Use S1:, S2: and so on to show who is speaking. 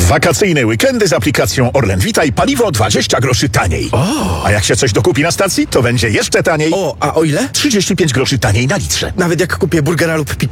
S1: Wakacyjne weekendy z aplikacją Orlen Witaj, paliwo 20 groszy taniej. A jak się coś dokupi na stacji, to będzie jeszcze taniej.
S2: A o ile?
S1: 35 groszy taniej na litrze.
S2: Nawet jak kupię burgera lub pizzę?